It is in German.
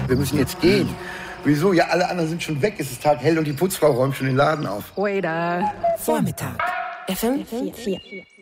wir müssen jetzt gehen. Wieso? Ja, alle anderen sind schon weg. Es ist taghell und die Putzfrau räumt schon den Laden auf. Waiter. Vormittag. FM 4.